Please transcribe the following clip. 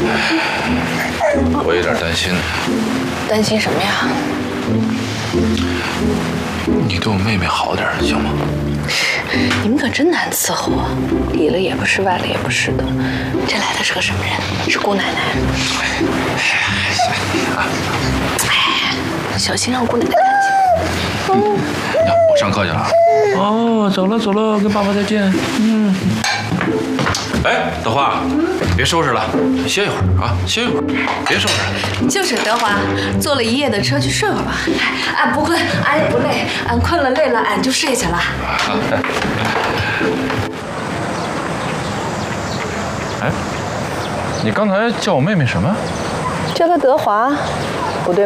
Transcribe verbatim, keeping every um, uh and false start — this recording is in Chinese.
我有点担心。 担心什么呀？ 你对我妹妹好点，行吗？ 你们可真难伺候啊！里了也不是，外了也不是的。这来的是个什么人？是姑奶奶。哎，小心让姑奶奶看见。 嗯，我上课去了。哦，走了走了，跟爸爸再见。嗯。哎，德华，别收拾了，歇一会儿啊，歇一会儿，别收拾了。 就是德华，坐了一夜的车，去睡会儿吧。俺不困，俺也不累，俺困了累了，俺就睡去了。 哎，你刚才叫我妹妹什么？ 叫她德华。